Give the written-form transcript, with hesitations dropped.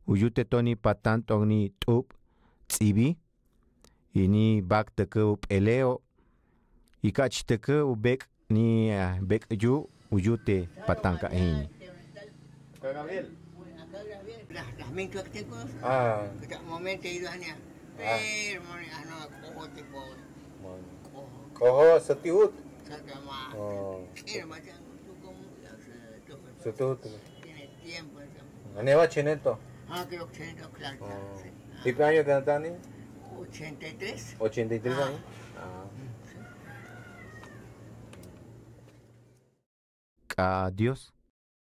uyute toni patan toni tup tsibi ini bak teke eleo ikach teke ubek ni bek ju uyute patan ka ini. Gabriel. Las mezclas que tengo, momento idónea. Pero, ano, cojo tipo. Cojo setiut. Saca más. Tiene más tiempo. Setiut. Tiene tiempo. ¿Aneva cheneto? Creo que cheneto, claro. ¿Y qué año te dan? 83. 83 años. Adiós.